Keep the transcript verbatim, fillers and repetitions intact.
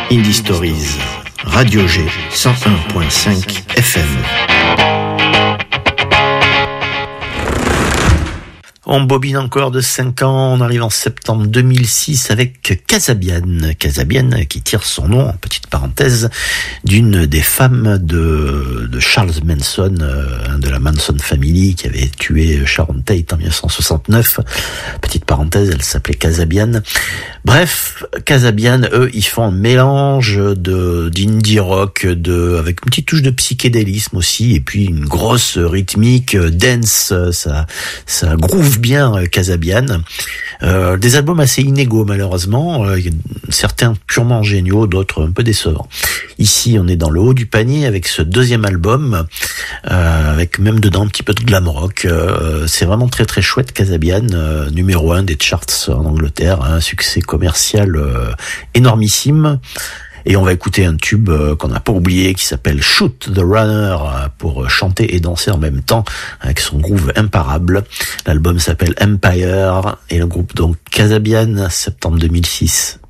Indie Stories, Radio G, cent un point cinq F M. On bobine encore de cinq ans, on arrive en septembre deux mille six avec Kasabian. Kasabian qui tire son nom, en petite parenthèse, d'une des femmes de, de Charles Manson, euh, de la Manson Family, qui avait tué Sharon Tate en dix-neuf cent soixante-neuf. Petite parenthèse, elle s'appelait Kasabian. Bref, Kasabian, eux, ils font un mélange de d'indie rock, de avec une petite touche de psychédélisme aussi, et puis une grosse rythmique dance, ça ça groove bien Kasabian. Euh, des albums assez inégaux malheureusement, euh, certains purement géniaux, d'autres un peu décevants. Ici, on est dans le haut du panier avec ce deuxième album, euh, avec même dedans un petit peu de glam rock. Euh, c'est vraiment très très chouette. Kasabian, euh, numéro un des charts en Angleterre, un succès commercial euh, énormissime. Et on va écouter un tube euh, qu'on n'a pas oublié qui s'appelle Shoot the Runner euh, pour chanter et danser en même temps avec son groove imparable. L'album s'appelle Empire et le groupe donc Kasabian, septembre deux mille six.